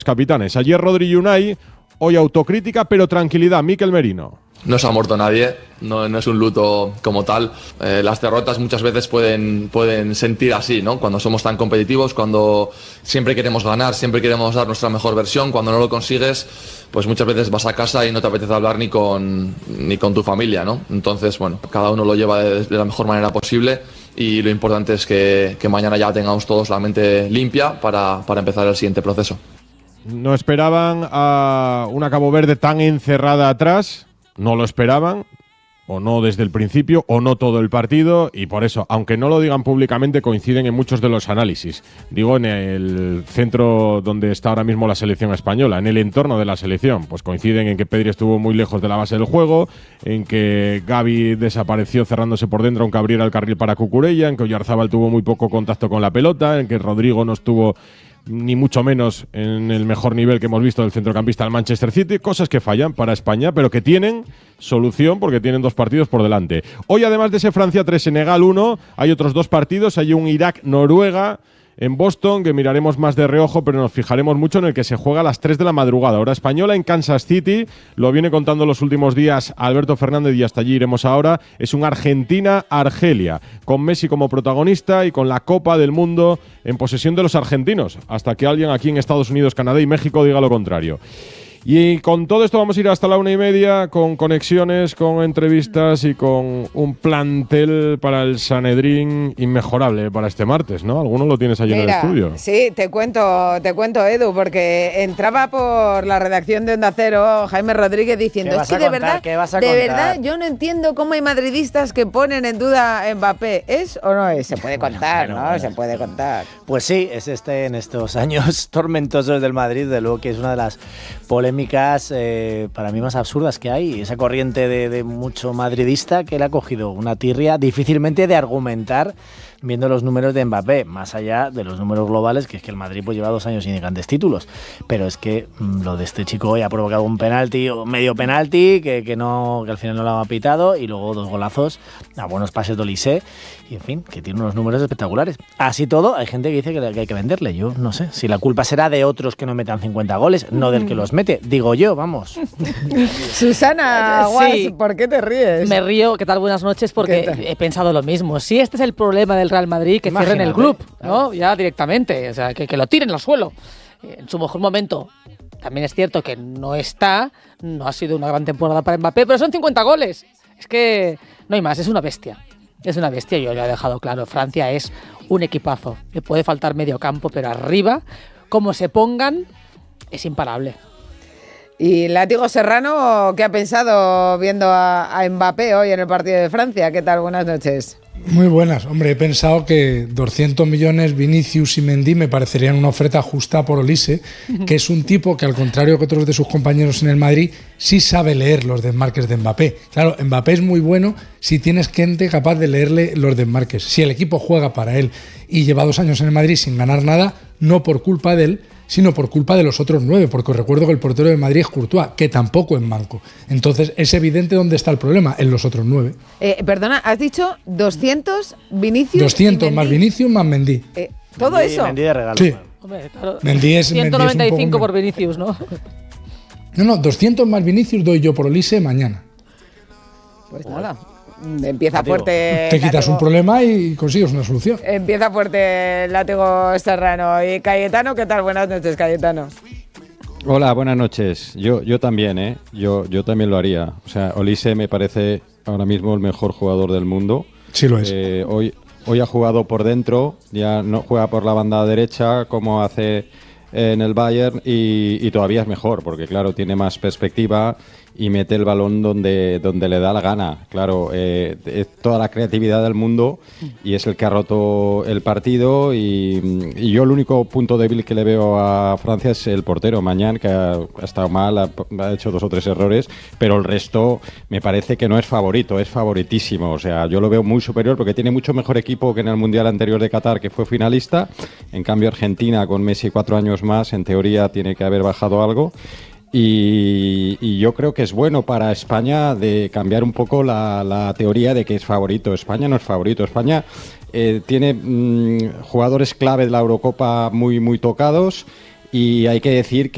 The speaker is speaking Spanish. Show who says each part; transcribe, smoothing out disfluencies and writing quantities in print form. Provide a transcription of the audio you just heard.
Speaker 1: capitanes. Ayer Rodri y Unai, hoy autocrítica, pero tranquilidad. Mikel Merino.
Speaker 2: No se ha muerto nadie, no es un luto como tal. Las derrotas muchas veces pueden sentir así, ¿no? Cuando somos tan competitivos, cuando siempre queremos ganar, siempre queremos dar nuestra mejor versión, cuando no lo consigues, pues muchas veces vas a casa y no te apetece hablar ni con tu familia, ¿no? Entonces, bueno, cada uno lo lleva de la mejor manera posible y lo importante es que mañana ya tengamos todos la mente limpia para empezar el siguiente proceso.
Speaker 1: No esperaban a una Cabo Verde tan encerrada atrás. No lo esperaban, o no desde el principio, o no todo el partido, y por eso, aunque no lo digan públicamente, coinciden en muchos de los análisis. Digo, en el centro donde está ahora mismo la selección española, en el entorno de la selección, pues coinciden en que Pedri estuvo muy lejos de la base del juego, en que Gavi desapareció cerrándose por dentro aunque abriera el carril para Cucurella, en que Oyarzabal tuvo muy poco contacto con la pelota, en que Rodrigo no estuvo ni mucho menos en el mejor nivel que hemos visto del centrocampista del Manchester City, cosas que fallan para España, pero que tienen solución porque tienen 2 partidos por delante. Hoy, además de ese Francia 3, Senegal 1, hay otros 2 partidos, hay un Irak-Noruega en Boston, que miraremos más de reojo, pero nos fijaremos mucho en el que se juega a las 3 de la madrugada, hora española, en Kansas City. Lo viene contando los últimos días Alberto Fernández y hasta allí iremos ahora. Es un Argentina-Argelia, con Messi como protagonista y con la Copa del Mundo en posesión de los argentinos, hasta que alguien aquí en Estados Unidos, Canadá y México diga lo contrario. Y con todo esto vamos a ir hasta la 1:30 con conexiones, con entrevistas y con un plantel para el Sanedrín inmejorable para este martes, ¿no? ¿Alguno lo tienes allí en el estudio?
Speaker 3: Sí, te cuento, Edu, porque entraba por la redacción de Onda Cero Jaime Rodríguez diciendo, es que de verdad yo no entiendo cómo hay madridistas que ponen en duda a Mbappé. ¿Es o no es? Se puede contar, ¿no? Se puede contar.
Speaker 4: Pues sí, es en estos años tormentosos del Madrid, de luego que es una de las polémicas para mí más absurdas que hay, esa corriente de mucho madridista que le ha cogido una tirria difícilmente de argumentar viendo los números de Mbappé, más allá de los números globales, que es que el Madrid pues lleva 2 años sin grandes títulos, pero es que lo de este chico hoy ha provocado un penalti o medio penalti que al final no lo ha pitado, y luego 2 golazos a buenos pases de Olise, y en fin, que tiene unos números espectaculares. Así todo, hay gente que dice que hay que venderle. Yo no sé si la culpa será de otros que no metan 50 goles, no del que los mete, digo yo, vamos.
Speaker 3: Susana,
Speaker 5: sí.
Speaker 3: ¿Por qué te ríes?
Speaker 5: Me río, ¿qué tal? Buenas noches, porque he pensado lo mismo. Si este es el problema del Real Madrid, que cierren el club, ¿no? Ya directamente, o sea, que lo tiren al suelo. En su mejor momento, también es cierto que no ha sido una gran temporada para Mbappé, pero son 50 goles. Es que no hay más, es una bestia. Es una bestia, yo lo he dejado claro. Francia es un equipazo. Le puede faltar medio campo, pero arriba, como se pongan, es imparable.
Speaker 3: ¿Y Látigo Serrano qué ha pensado viendo a Mbappé hoy en el partido de Francia? ¿Qué tal? Buenas noches.
Speaker 6: Muy buenas. Hombre, he pensado que 200 millones Vinicius y Mendy me parecerían una oferta justa por Olise, que es un tipo que, al contrario que otros de sus compañeros en el Madrid, sí sabe leer los desmarques de Mbappé. Claro, Mbappé es muy bueno si tienes gente capaz de leerle los desmarques. Si el equipo juega para él y lleva 2 años en el Madrid sin ganar nada, no por culpa de él, sino por culpa de los otros 9, porque os recuerdo que el portero de Madrid es Courtois, que tampoco es manco. Entonces es evidente dónde está el problema, en los otros 9.
Speaker 3: Perdona, has dicho 200 Vinicius
Speaker 6: 200 más Vinicius más Mendy.
Speaker 3: ¿Todo
Speaker 4: Mendy,
Speaker 3: eso?
Speaker 4: Mendy de regalo.
Speaker 6: Sí.
Speaker 5: Hombre, claro.
Speaker 6: Mendy es
Speaker 5: 195 por Vinicius, ¿no?
Speaker 6: No, 200 más Vinicius doy yo por Olise mañana.
Speaker 3: Pues nada. Empieza fuerte.
Speaker 6: Te quitas un problema y consigues una solución.
Speaker 3: Empieza fuerte Látigo Serrano. Y Cayetano, ¿qué tal? Buenas noches, Cayetano.
Speaker 7: Hola, buenas noches. Yo también, ¿eh? Yo también lo haría. O sea, Olise me parece ahora mismo el mejor jugador del mundo.
Speaker 6: Sí lo es.
Speaker 7: Hoy ha jugado por dentro, ya no juega por la banda derecha como hace en el Bayern y todavía es mejor porque, claro, tiene más perspectiva y mete el balón donde le da la gana. Claro, es toda la creatividad del mundo y es el que ha roto el partido y yo el único punto débil que le veo a Francia es el portero, Mañán, que ha estado mal, ha hecho 2 o 3 errores, pero el resto me parece que no es favorito, es favoritísimo. O sea, yo lo veo muy superior porque tiene mucho mejor equipo que en el Mundial anterior de Qatar, que fue finalista. En cambio, Argentina, con Messi 4 años más, en teoría tiene que haber bajado algo. Y yo creo que es bueno para España de cambiar un poco la teoría de que es favorito. España no es favorito. España tiene jugadores clave de la Eurocopa muy, muy tocados y hay que decir